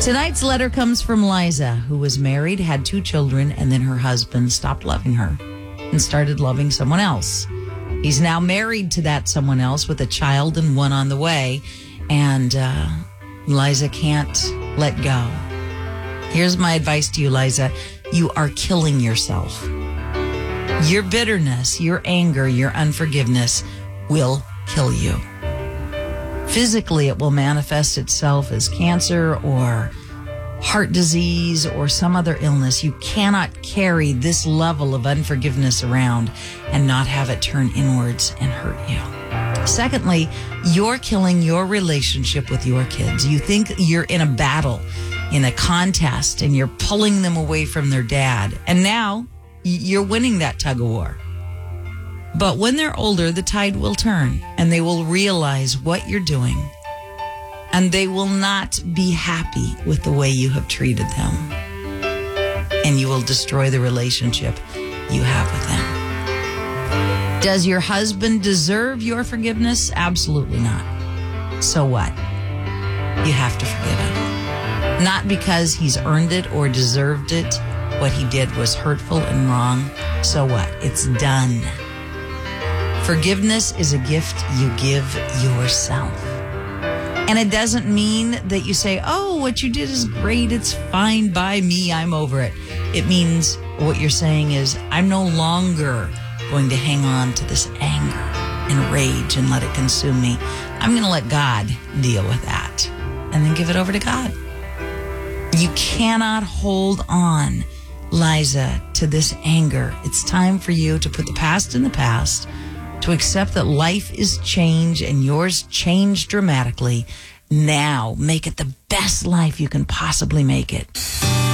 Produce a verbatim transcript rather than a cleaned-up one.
Tonight's letter comes from Liza, who was married, had two children, and then her husband stopped loving her and started loving someone else. He's now married to that someone else with a child and one on the way, and uh, Liza can't let go. Here's my advice to you, Liza. You are killing yourself. Your bitterness, your anger, your unforgiveness will kill you. Physically, it will manifest itself as cancer or heart disease or some other illness. You cannot carry this level of unforgiveness around and not have it turn inwards and hurt you. Secondly, you're killing your relationship with your kids. You think you're in a battle, in a contest, and you're pulling them away from their dad. And now you're winning that tug of war. But when they're older, the tide will turn and they will realize what you're doing. And they will not be happy with the way you have treated them. And you will destroy the relationship you have with them. Does your husband deserve your forgiveness? Absolutely not. So what? You have to forgive him. Not because he's earned it or deserved it. What he did was hurtful and wrong. So what? It's done. Forgiveness is a gift you give yourself. And it doesn't mean that you say, oh, what you did is great. It's fine by me. I'm over it. It means what you're saying is, I'm no longer going to hang on to this anger and rage and let it consume me. I'm going to let God deal with that and then give it over to God. You cannot hold on, Liza, to this anger. It's time for you to put the past in the past, to accept that life is change and yours changed dramatically. Now, make it the best life you can possibly make it.